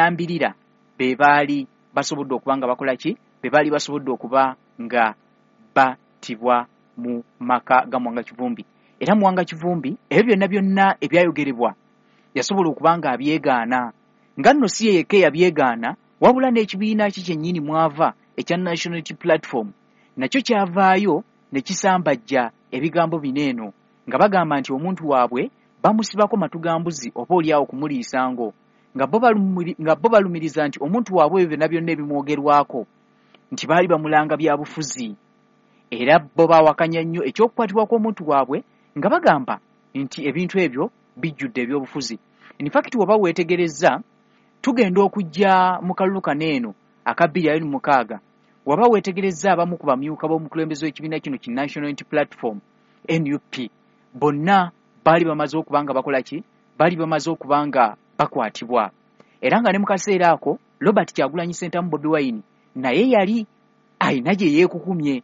balambirira be baali basobodde okuba nga bakola ki, be baali basobodde okuba nga batibwa mu maka ga Mwanga Kivumbi. Era Mwanga Kivumbi ebyo byonna ebyayogerebwa yasobola okuba nga abyegaana, nga nno si yekka yabyegaana, wabula n'ekibiina kyennyini mwava ekya National Unity Platform nakyo kyavaayo ne kisambajja ebigambo bineeno nga bagamba nti omuntu waabwe bamusibako matugambuzi oba oliawo kumuliisango, nga bo balumiriza nti omuntu waabwe ebyo byonna ebimwogerwako nti baali bamulanga bya bufuzi, era bo bawakanya nnyo ekyokukwatibwa kw'omuntu waabwe nga bagamba nti ebintu ebyo bijjudde ebyobufuzi. In fact waba weetegerezza tugenda okujja mu kalulu kaneeno aka 2026 waba weetegerezza abamu ku bamyuka b'omukulembeze w'ekibiina kino ki National Unity Platform NUP bonna baali bamaze okuba nga bakola ki, baali bamaze okuba nga bakwatibwa. Era nga ne mu kaseera ako Robert Kyagulanyi Ssentamu Bobi Wine naye yali ayina gye yeekukumye,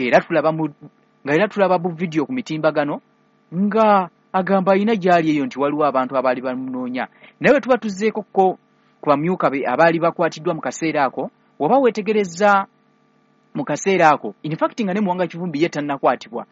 ng'era tulaba bu video ku mitimbagano nga agamba ayina gyali eyo nti waliwo abantu abaali bamunoonya. Naye bwe tuba tuzzeeko ku bamyuka be abaali bakwatiddwa mu kaseera ako, waba weetegerezza mu kaseera ako, in fact nga ne Mwanga Kivumbi ye tannakwatibwa,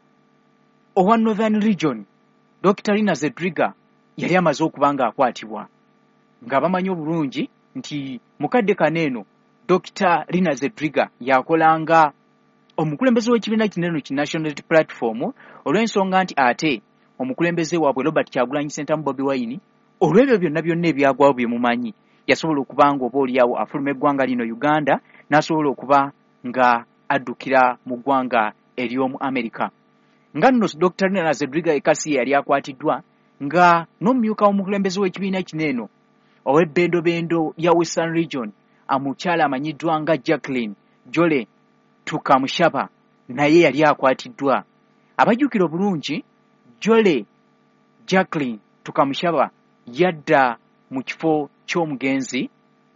owa Northern Region Dr. Rina Zedriga yali amaze okuba nga akwatibwa, nga bamanyi obulungi nti mukadde kaneeno Dr. Rina Zedriga yakolanga omukulembeze w'ekibiina kinene ki National Unity Platform olw'ensonga nti ate omukulembeze waabwe Robert Kyagulanyi Ssentamu Bobi Wine olw'ebyo byonna ebyagwawo bye mumanyi yasobola okuba nga oba oliawo afuluma eggwanga lino Uganda n'asobola okuba nga addukira mu ggwanga ery'omu America. Nga nno Dr. Rina Zedriga ekasi yali akwatiddwa nga n'omumyuka w'omukulembeze w'ekibiina kineeno ow'ebbendobendo lya Western Region amukyala amanyiddwa nga Jacqueline Jole Tukamushaba naye yali akwatiddwa. Abajjukira obulungi Jole Jacqueline Tukamushaba yadda mu kifo ky'omugenzi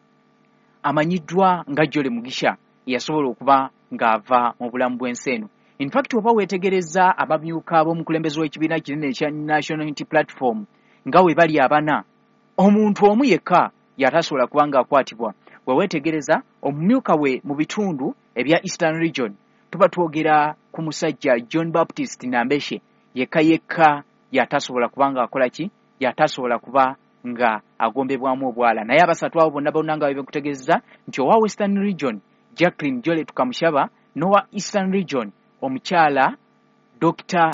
amanyiddwa nga Jole Mugisha yasobola okuba ng'ava mu bulamu bw'ensi eno. In fact oba weetegereza abamyuka b'omukulembeze w'ekibiina kinene ekya National Unity Platform nga we bali abana, omuntu omu yekka yatasobola kuba ng'akwatibwa. Bwe weetegereza omumyuka we mu bitundu ebya Eastern Region tuba twogera ku musajja John Baptist Nambeshe yekka yatasobola kuba ng'akola ki, yatasobola kuba nga agombebwamu obwala. Naye abasatu abo bonna nga bekutegeeza nti owa Western Region Jacqueline Jole Tukamushaba n'owa Eastern Region omukyala Dr.